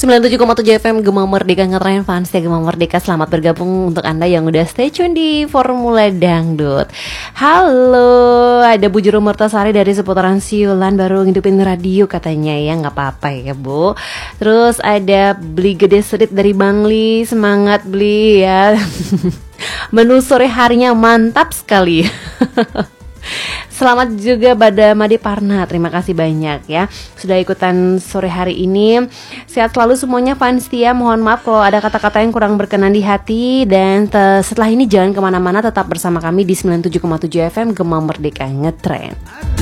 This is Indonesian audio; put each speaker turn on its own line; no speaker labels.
97,7 FM Gema Merdeka ngetren fans ya Gema Merdeka. Selamat bergabung untuk Anda yang udah stay tune di Formula Dangdut. Halo, ada Bu Juru Mertasari dari seputaran Siulan baru ngidupin radio katanya ya, nggak apa-apa ya Bu. Terus ada Beli Gede Sedit dari Bangli, semangat Beli ya. Menu sore harinya mantap sekali. Selamat juga Bada Made Parna, terima kasih banyak ya sudah ikutan sore hari ini. Sehat selalu semuanya fans setia. Mohon maaf kalau ada kata-kata yang kurang berkenan di hati. Dan setelah ini jangan kemana-mana, tetap bersama kami di 97,7 FM Gema Merdeka Ngetren.